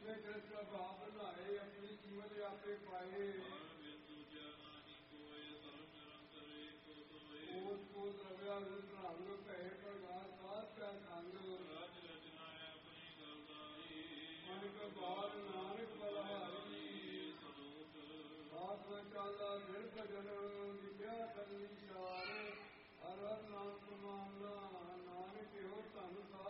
कृष्ण भाव बनाए अपनी जीवन आपे पाए कोट को द्रव्या रूप रंग कहे प्रकार सात का संग मन का बाल नानक बलहारी बात में चाला फिर भजन विद्या कली चार हर हर नाम मामला